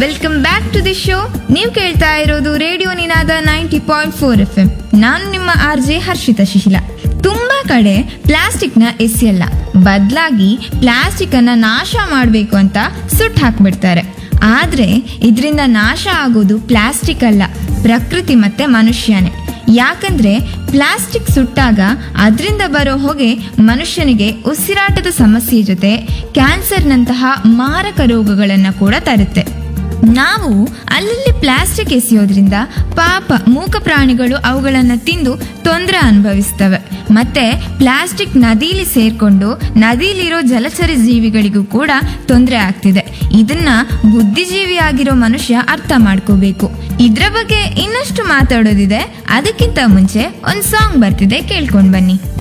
Welcome back to the show. ನೀವು ಕೇಳ್ತಾ ಇರೋದು ರೇಡಿಯೋ ನಿನಾದ 90.4 FM. ನಾನು ನಿಮ್ಮ RJ ಹರ್ಷಿತಾ ಶಿಶಿಲ. ತುಂಬಾ ಕಡೆ ಪ್ಲಾಸ್ಟಿಕ್ನ ಎಸೆಯಲ್ಲ, ಬದಲಾಗಿ ಪ್ಲಾಸ್ಟಿಕ್ ಅನ್ನ ನಾಶ ಮಾಡಬೇಕು ಅಂತ ಸುಟ್ಟು ಹಾಕ್ಬಿಡ್ತಾರೆ. ಆದ್ರೆ ಇದರಿಂದ ನಾಶ ಆಗೋದು ಪ್ಲಾಸ್ಟಿಕ್ ಅಲ್ಲ, ಪ್ರಕೃತಿ ಮತ್ತೆ ಮನುಷ್ಯನೇ. ಯಾಕಂದ್ರೆ ಪ್ಲಾಸ್ಟಿಕ್ ಸುಟ್ಟಾಗ ಅದರಿಂದ ಬರೋ ಹೊಗೆ ಮನುಷ್ಯನಿಗೆ ಉಸಿರಾಟದ ಸಮಸ್ಯೆ ಜೊತೆ ಕ್ಯಾನ್ಸರ್ನಂತಹ ಮಾರಕ ರೋಗಗಳನ್ನು ಕೂಡ ತರುತ್ತೆ. ನಾವು ಅಲ್ಲಲ್ಲಿ ಪ್ಲಾಸ್ಟಿಕ್ ಎಸೆಯೋದ್ರಿಂದ ಪಾಪ ಮೂಕ ಪ್ರಾಣಿಗಳು ಅವುಗಳನ್ನು ತಿಂದು ತೊಂದರೆ ಅನುಭವಿಸ್ತವೆ. ಮತ್ತೆ ಪ್ಲಾಸ್ಟಿಕ್ ನದಿಲಿ ಸೇರ್ಕೊಂಡು ನದಿಲಿರೋ ಜಲಚರ ಜೀವಿಗಳಿಗೂ ಕೂಡ ತೊಂದರೆ ಆಗ್ತಿದೆ. ಇದನ್ನ ಬುದ್ಧಿಜೀವಿಯಾಗಿರೋ ಮನುಷ್ಯ ಅರ್ಥ ಮಾಡ್ಕೋಬೇಕು. ಇದ್ರ ಬಗ್ಗೆ ಇನ್ನಷ್ಟು ಮಾತಾಡೋದಿದೆ. ಅದಕ್ಕಿಂತ ಮುಂಚೆ ಒಂದು ಸಾಂಗ್ ಬರ್ತಿದೆ, ಕೇಳ್ಕೊಂಡ್ ಬನ್ನಿ.